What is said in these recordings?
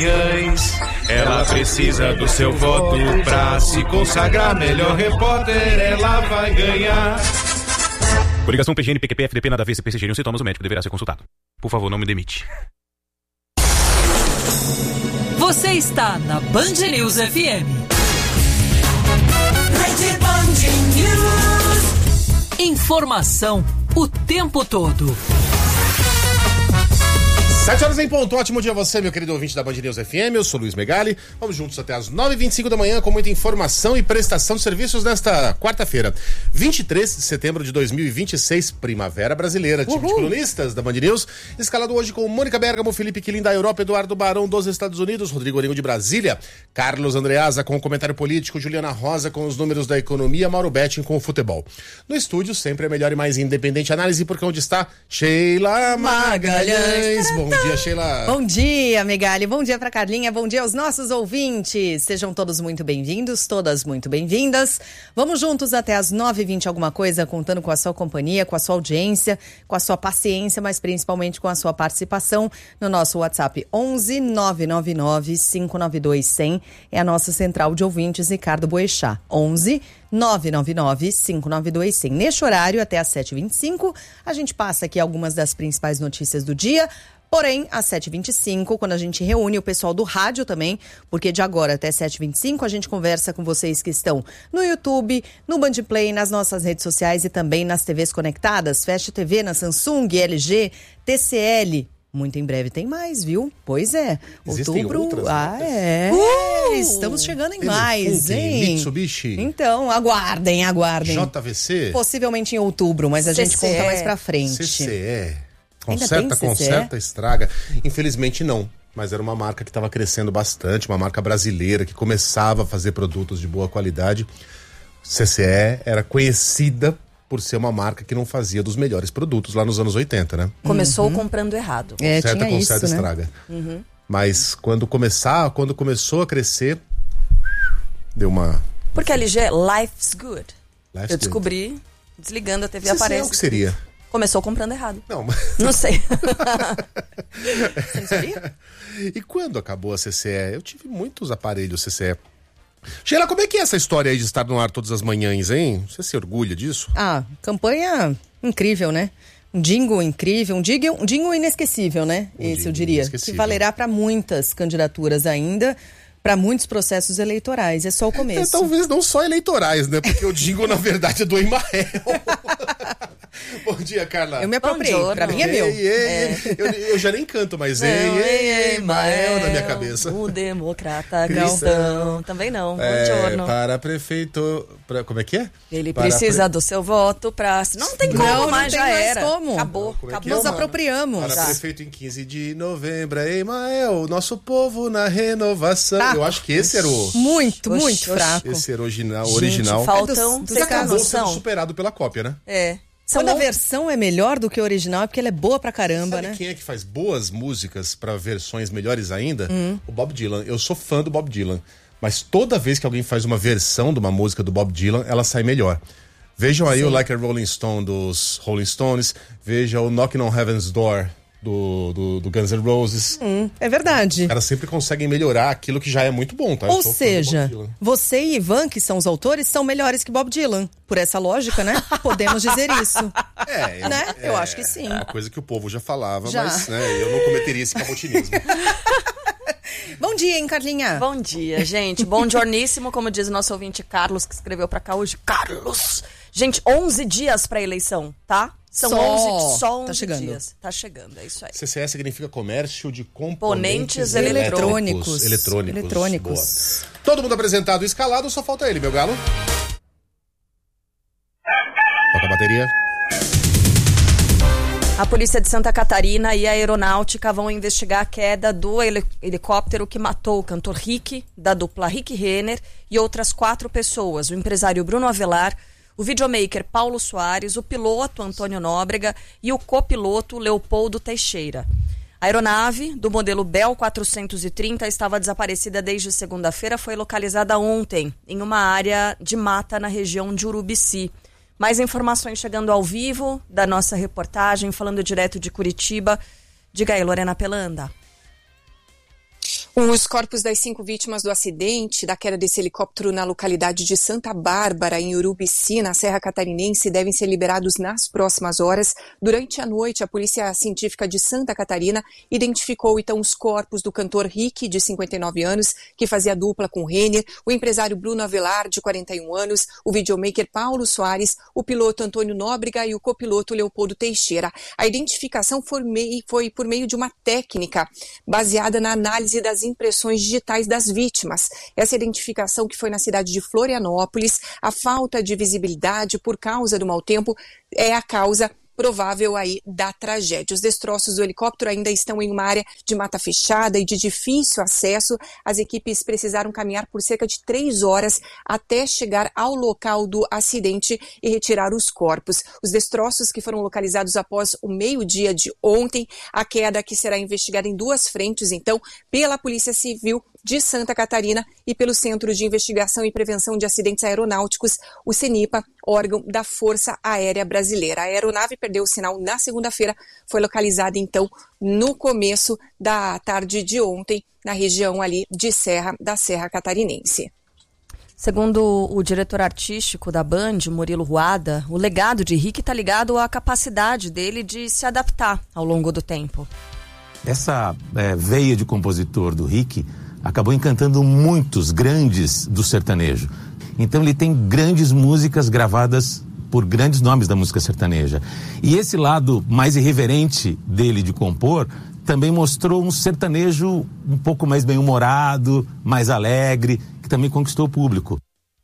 Ela precisa do seu voto pra se consagrar melhor repórter, ela vai ganhar. Coligação PGN, PQP, FDP, nada a ver, se persistirem os sintomas, o médico deverá ser consultado. Por favor, não me demite. Você está na Band News FM. Rede Band News. Informação o tempo todo. 7 horas em ponto, ótimo dia a você, meu querido ouvinte da Band News FM, eu sou Luiz Megali, vamos juntos até as 9h25 da manhã com muita informação e prestação de serviços nesta quarta-feira, 23 de setembro de 2026, Primavera Brasileira. Time de colunistas da Band News, escalado hoje com Mônica Bergamo, Felipe Quilin da Europa, Eduardo Barão dos Estados Unidos, Rodrigo Orengo de Brasília, Carlos Andreasa com o comentário político, Juliana Rosa com os números da economia, Mauro Betting com o futebol. No estúdio, sempre a melhor e mais independente análise, porque onde está Sheila Magalhães. Bom dia, Sheila. Bom dia, Megali. Bom dia pra Carlinha. Bom dia aos nossos ouvintes. Sejam todos muito bem-vindos, todas muito bem-vindas. Vamos juntos até as 9h20 alguma coisa, contando com a sua companhia, com a sua audiência, com a sua paciência, mas principalmente com a sua participação no nosso WhatsApp 11 999 592 100. É a nossa central de ouvintes, Ricardo Boechat. 11 999 592 100. Neste horário, até às 7h25, a gente passa aqui algumas das principais notícias do dia. Porém, às 7h25, quando a gente reúne o pessoal do rádio também, porque de agora até 7h25 a gente conversa com vocês que estão no YouTube, no Bandplay, nas nossas redes sociais e também nas TVs conectadas, Fast TV, na Samsung, LG, TCL. Muito em breve tem mais, viu? Pois é. Existem Outubro. outras, Estamos chegando em mais, hein? Mitsubishi. Então, aguardem. JVC. Possivelmente em outubro, mas a gente conta mais pra frente. CCE. Ainda tem CCE? Conserta, estraga. Infelizmente não, mas era uma marca que estava crescendo bastante, uma marca brasileira que começava a fazer produtos de boa qualidade. CCE era conhecida por ser uma marca que não fazia dos melhores produtos lá nos anos 80, né? Começou comprando errado. Conserta, tinha isso, né? estraga. Mas quando começou a crescer, deu uma... Porque a LG é Life's Good. Life's Eu descobri desligando a TV CCE aparece. o que seria? Começou comprando errado. Não sei. Você não sabia? E quando acabou a CCE? Eu tive muitos aparelhos CCE. Sheila, como é que é essa história aí de estar no ar todas as manhãs, hein? Você se orgulha disso? Campanha incrível, né? Um jingle incrível, um jingle inesquecível, né? Esse eu diria. Que valerá para muitas candidaturas ainda, para muitos processos eleitorais. É só o começo. Talvez não só eleitorais, né? Porque o jingle, na verdade, é do Emael. Bom dia, Carla. Eu me apropriei, pra mim é meu. Eu já nem canto, mas ei, Emael na minha cabeça. O democrata cristão. Também não, buongiorno. Para prefeito... como é que é? Ele precisa do seu voto pra... Não tem como, mas já era. Como. Acabou. Nos apropriamos. Para prefeito em 15 de novembro, Emael, nosso povo na renovação. Eu acho que esse era o... Muito fraco. Esse era original. Faltam... Você acabou sendo superado pela cópia, né? É. Quando a versão é melhor do que a original, é porque ela é boa pra caramba, Sabe né? Quem é que faz boas músicas pra versões melhores ainda? O Bob Dylan. Eu sou fã do Bob Dylan. Mas toda vez que alguém faz uma versão de uma música do Bob Dylan, ela sai melhor. Vejam aí o Like a Rolling Stone dos Rolling Stones. Veja o Knocking on Heaven's Door do Guns N' Roses. É verdade. Os caras sempre conseguem melhorar aquilo que já é muito bom, tá? Ou seja, você e Ivan, que são os autores, são melhores que Bob Dylan. Por essa lógica, né? Podemos dizer isso. Né? Eu acho que sim. É uma coisa que o povo já falava, mas né, eu não cometeria esse cabotinismo. Bom dia, hein, Carlinha? Bom dia, gente. Bom jorníssimo, como diz o nosso ouvinte Carlos, que escreveu pra cá hoje. Carlos! Gente, 11 dias pra eleição, tá? São 11 dias. Tá chegando, é isso aí. CCE significa Comércio de Componentes Eletrônicos. Eletrônicos. Todo mundo apresentado e escalado, só falta ele, meu galo. Toca a bateria. A Polícia de Santa Catarina e a Aeronáutica vão investigar a queda do helicóptero que matou o cantor Rick, da dupla Rick Renner, e outras 4 pessoas, o empresário Bruno Avelar, o videomaker Paulo Soares, o piloto Antônio Nóbrega e o copiloto Leopoldo Teixeira. A aeronave, do modelo Bell 430, estava desaparecida desde segunda-feira, foi localizada ontem, em uma área de mata na região de Urubici. Mais informações chegando ao vivo da nossa reportagem, falando direto de Curitiba. Diga aí, Lorena Pelanda. Os corpos das 5 vítimas do acidente da queda desse helicóptero na localidade de Santa Bárbara, em Urubici, na Serra Catarinense, devem ser liberados nas próximas horas. Durante a noite, a Polícia Científica de Santa Catarina identificou, então, os corpos do cantor Rick, de 59 anos, que fazia dupla com Renner, o empresário Bruno Avelar, de 41 anos, o videomaker Paulo Soares, o piloto Antônio Nóbrega e o copiloto Leopoldo Teixeira. A identificação foi por meio de uma técnica baseada na análise das impressões digitais das vítimas. Essa identificação, que foi na cidade de Florianópolis, a falta de visibilidade por causa do mau tempo é a causa provável aí da tragédia. Os destroços do helicóptero ainda estão em uma área de mata fechada e de difícil acesso. As equipes precisaram caminhar por cerca de 3 horas até chegar ao local do acidente e retirar os corpos. Os destroços que foram localizados após o meio-dia de ontem, a queda que será investigada em 2 frentes, então, pela Polícia Civil de Santa Catarina e pelo Centro de Investigação e Prevenção de Acidentes Aeronáuticos, o CENIPA, órgão da Força Aérea Brasileira. A aeronave perdeu o sinal na segunda-feira, foi localizada então no começo da tarde de ontem, na região ali da Serra Catarinense. Segundo o diretor artístico da Band, Murilo Ruada, o legado de Rick está ligado à capacidade dele de se adaptar ao longo do tempo. Essa veia de compositor do Rick acabou encantando muitos grandes do sertanejo. Então ele tem grandes músicas gravadas por grandes nomes da música sertaneja. E esse lado mais irreverente dele de compor também mostrou um sertanejo um pouco mais bem-humorado, mais alegre, que também conquistou o público.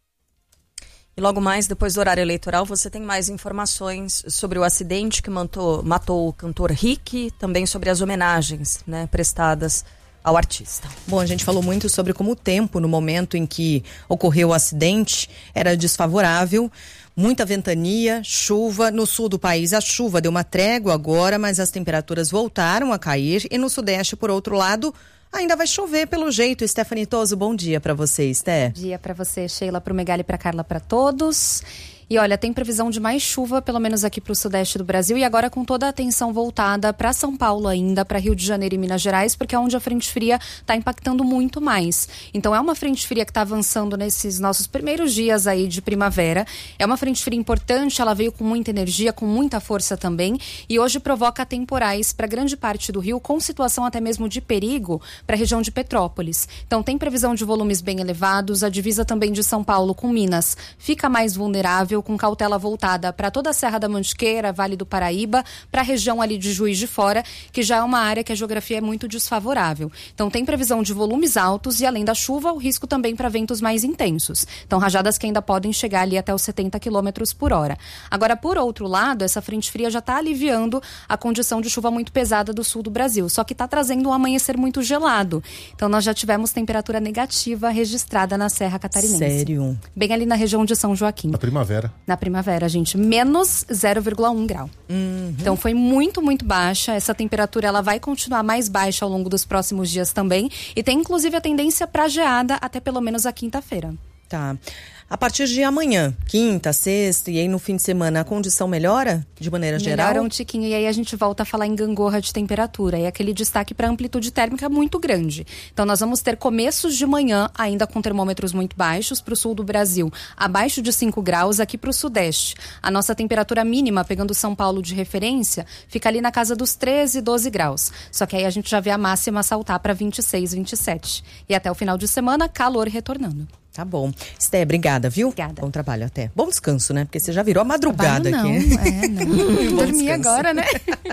E logo mais, depois do horário eleitoral, você tem mais informações sobre o acidente que matou o cantor Rick, também sobre as homenagens, né, prestadas ao artista. Bom, a gente falou muito sobre como o tempo, no momento em que ocorreu o acidente, era desfavorável. Muita ventania, chuva. No sul do país, a chuva deu uma trégua agora, mas as temperaturas voltaram a cair. E no sudeste, por outro lado, ainda vai chover pelo jeito. Stephanie Toso, bom dia para você, Sté. Bom dia para você, Sheila, para o Megali, para Carla, para todos. E olha, tem previsão de mais chuva, pelo menos aqui para o sudeste do Brasil, e agora com toda a atenção voltada para São Paulo ainda, para Rio de Janeiro e Minas Gerais, porque é onde a frente fria está impactando muito mais. Então é uma frente fria que está avançando nesses nossos primeiros dias aí de primavera. É uma frente fria importante, ela veio com muita energia, com muita força também, e hoje provoca temporais para grande parte do Rio, com situação até mesmo de perigo para a região de Petrópolis. Então tem previsão de volumes bem elevados, a divisa também de São Paulo com Minas fica mais vulnerável, com cautela voltada para toda a Serra da Mantiqueira, Vale do Paraíba, para a região ali de Juiz de Fora, que já é uma área que a geografia é muito desfavorável. Então tem previsão de volumes altos e, além da chuva, o risco também para ventos mais intensos. Então rajadas que ainda podem chegar ali até os 70 km por hora. Agora, por outro lado, essa frente fria já está aliviando a condição de chuva muito pesada do sul do Brasil, só que está trazendo um amanhecer muito gelado. Então nós já tivemos temperatura negativa registrada na Serra Catarinense. Sério? Bem ali na região de São Joaquim. Na primavera. Na primavera, gente, menos 0,1 grau. Então foi muito, muito baixa. Essa temperatura ela vai continuar mais baixa ao longo dos próximos dias também. E tem inclusive a tendência para geada até pelo menos a quinta-feira. Tá. A partir de amanhã, quinta, sexta e aí no fim de semana, a condição melhora de maneira geral? Melhora um tiquinho e aí a gente volta a falar em gangorra de temperatura. E aquele destaque para amplitude térmica muito grande. Então nós vamos ter começos de manhã ainda com termômetros muito baixos para o sul do Brasil, abaixo de 5 graus aqui para o sudeste. A nossa temperatura mínima, pegando São Paulo de referência, fica ali na casa dos 13, 12 graus. Só que aí a gente já vê a máxima saltar para 26, 27. E até o final de semana, calor retornando. Tá bom. Sté, obrigada, viu? Obrigada. Bom trabalho até. Bom descanso, né? Porque você já virou a madrugada não, aqui. Não. Dormi agora, né?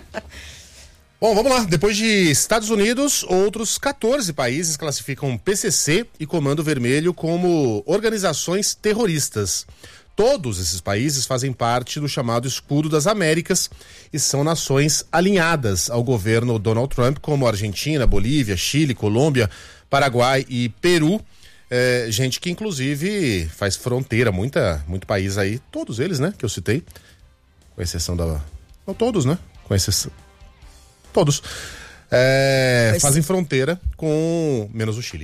Bom, vamos lá. Depois de Estados Unidos, outros 14 países classificam PCC e Comando Vermelho como organizações terroristas. Todos esses países fazem parte do chamado Escudo das Américas e são nações alinhadas ao governo Donald Trump, como Argentina, Bolívia, Chile, Colômbia, Paraguai e Peru. Gente que inclusive faz fronteira, muito país aí, todos eles, né, que eu citei, com exceção da... Não todos, né, com exceção... Todos. Fazem fronteira com... menos o Chile.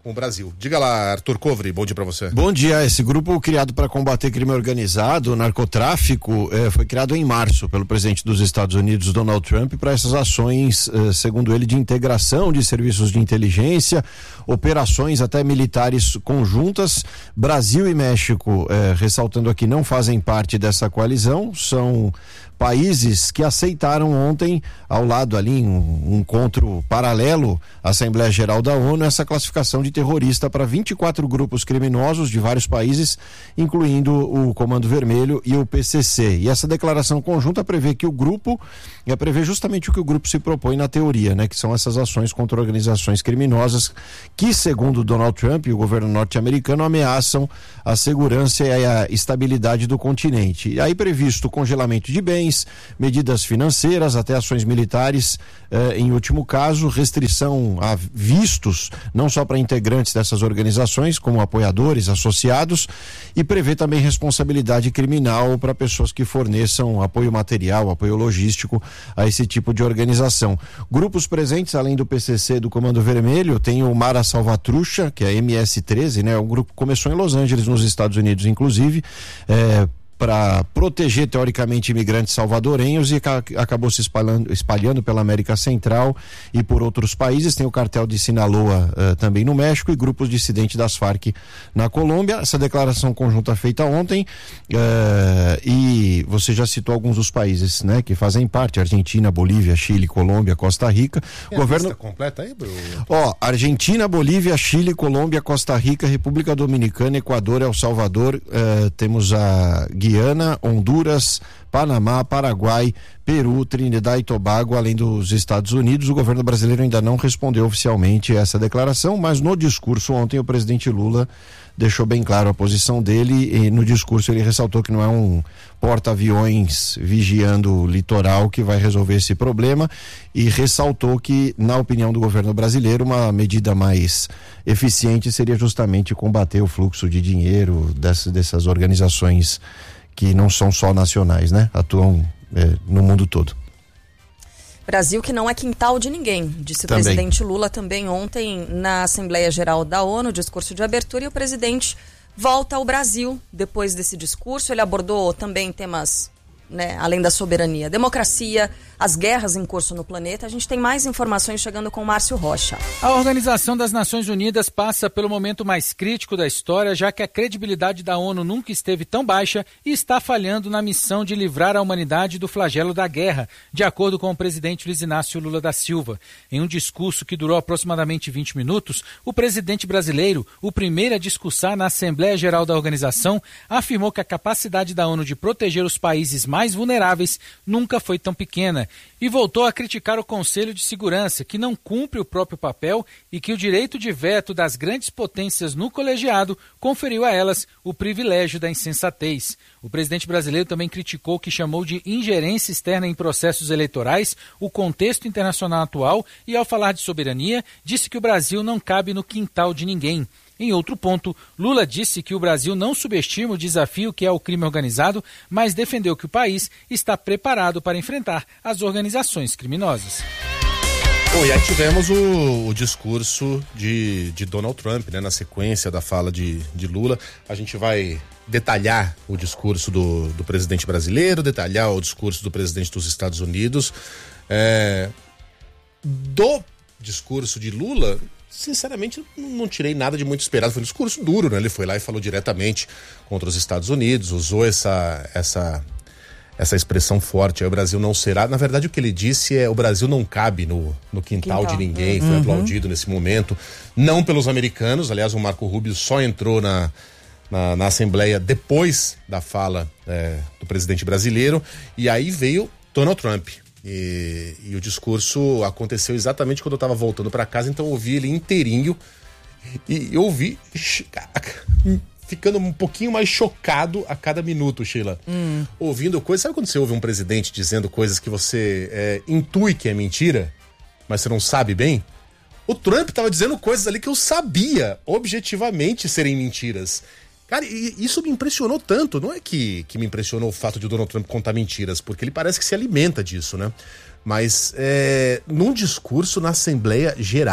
o Brasil. Diga lá, Arthur Covre, bom dia para você. Bom dia. Esse grupo criado para combater crime organizado, narcotráfico, foi criado em março pelo presidente dos Estados Unidos, Donald Trump, para essas ações, segundo ele, de integração de serviços de inteligência, operações até militares conjuntas. Brasil e México, ressaltando aqui, não fazem parte dessa coalizão, são países que aceitaram ontem, ao lado ali, um encontro paralelo à Assembleia Geral da ONU, essa classificação de terrorista para 24 grupos criminosos de vários países, incluindo o Comando Vermelho e o PCC. E essa declaração conjunta prevê que o grupo, prevê justamente o que o grupo se propõe na teoria, né? Que são essas ações contra organizações criminosas que, segundo Donald Trump e o governo norte-americano, ameaçam a segurança e a estabilidade do continente. E aí previsto o congelamento de bens, medidas financeiras, até ações militares, em último caso, restrição a vistos, não só para integrantes dessas organizações, como apoiadores, associados, e prevê também responsabilidade criminal para pessoas que forneçam apoio material, apoio logístico a esse tipo de organização. Grupos presentes, além do PCC e do Comando Vermelho, tem o Mara Salvatrucha, que é a MS-13, né? Um grupo que começou em Los Angeles, nos Estados Unidos, inclusive, para proteger teoricamente imigrantes salvadorenhos e acabou se espalhando pela América Central e por outros países. Tem o cartel de Sinaloa também no México e grupos dissidentes das Farc na Colômbia. Essa declaração conjunta feita ontem, e você já citou alguns dos países, né, que fazem parte: Argentina, Bolívia, Chile, Colômbia, Costa Rica. Tem a lista completa aí, Bruno? Argentina, Bolívia, Chile, Colômbia, Costa Rica, República Dominicana, Equador, El Salvador, temos a Guiana, Honduras, Panamá, Paraguai, Peru, Trinidad e Tobago, além dos Estados Unidos. O governo brasileiro ainda não respondeu oficialmente essa declaração, mas no discurso ontem o presidente Lula deixou bem claro a posição dele, e no discurso ele ressaltou que não é um porta-aviões vigiando o litoral que vai resolver esse problema, e ressaltou que, na opinião do governo brasileiro, uma medida mais eficiente seria justamente combater o fluxo de dinheiro dessas organizações que não são só nacionais, né? Atuam no mundo todo. Brasil que não é quintal de ninguém, disse também o presidente Lula também ontem na Assembleia Geral da ONU, discurso de abertura, e o presidente volta ao Brasil depois desse discurso. Ele abordou também temas, né, além da soberania, democracia, as guerras em curso no planeta. A gente tem mais informações chegando com o Márcio Rocha. A Organização das Nações Unidas passa pelo momento mais crítico da história, já que a credibilidade da ONU nunca esteve tão baixa e está falhando na missão de livrar a humanidade do flagelo da guerra, de acordo com o presidente Luiz Inácio Lula da Silva. Em um discurso que durou aproximadamente 20 minutos, o presidente brasileiro, o primeiro a discursar na Assembleia Geral da organização, afirmou que a capacidade da ONU de proteger os países mais vulneráveis nunca foi tão pequena, e voltou a criticar o Conselho de Segurança, que não cumpre o próprio papel e que o direito de veto das grandes potências no colegiado conferiu a elas o privilégio da insensatez. O presidente brasileiro também criticou o que chamou de ingerência externa em processos eleitorais, o contexto internacional atual, e, ao falar de soberania, disse que o Brasil não cabe no quintal de ninguém. Em outro ponto, Lula disse que o Brasil não subestima o desafio que é o crime organizado, mas defendeu que o país está preparado para enfrentar as organizações criminosas. Bom, e aí tivemos o discurso de Donald Trump, né, na sequência da fala de Lula. A gente vai detalhar o discurso do presidente brasileiro, detalhar o discurso do presidente dos Estados Unidos. Do discurso de Lula, sinceramente, não tirei nada de muito esperado. Foi um discurso duro, né? Ele foi lá e falou diretamente contra os Estados Unidos, usou essa expressão forte: o Brasil não será. Na verdade, o que ele disse é: o Brasil não cabe no quintal de ninguém. Foi aplaudido nesse momento, não pelos americanos. Aliás, o Marco Rubio só entrou na Assembleia depois da fala do presidente brasileiro, e aí veio Donald Trump. E o discurso aconteceu exatamente quando eu estava voltando para casa, então eu ouvi ele inteirinho e eu ouvi ficando um pouquinho mais chocado a cada minuto, Sheila. Ouvindo coisas. Sabe quando você ouve um presidente dizendo coisas que você intui que é mentira, mas você não sabe bem? O Trump estava dizendo coisas ali que eu sabia objetivamente serem mentiras. Cara, isso me impressionou tanto. Não é que me impressionou o fato de o Donald Trump contar mentiras, porque ele parece que se alimenta disso, né? Mas num discurso na Assembleia Geral,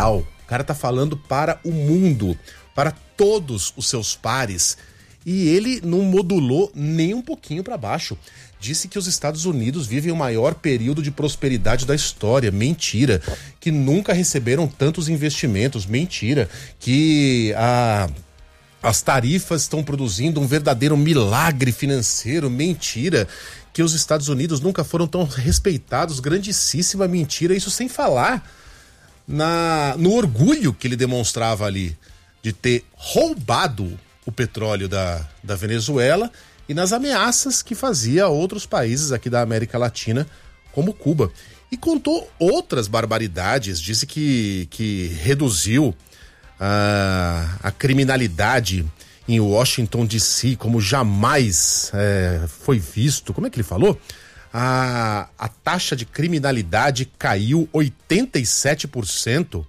cara tá falando para o mundo, para todos os seus pares. E ele não modulou nem um pouquinho para baixo. Disse que os Estados Unidos vivem o maior período de prosperidade da história. Mentira. Que nunca receberam tantos investimentos. Mentira. Que as tarifas estão produzindo um verdadeiro milagre financeiro. Mentira. Que os Estados Unidos nunca foram tão respeitados. Grandíssima mentira. Isso sem falar no orgulho que ele demonstrava ali de ter roubado o petróleo da Venezuela e nas ameaças que fazia a outros países aqui da América Latina, como Cuba. E contou outras barbaridades, disse que reduziu a criminalidade em Washington DC como jamais foi visto. Como é que ele falou? A taxa de criminalidade caiu 87%